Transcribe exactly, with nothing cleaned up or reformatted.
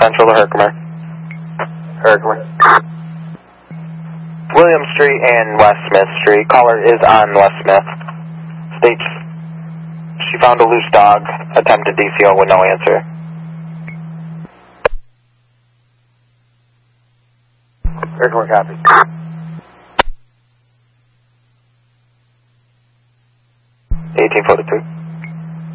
Central to Herkimer. Herkimer. William Street and West Smith Street. Caller is on West Smith. States she found a loose dog, attempted D C O with no answer. Herkimer copy. eighteen forty-two.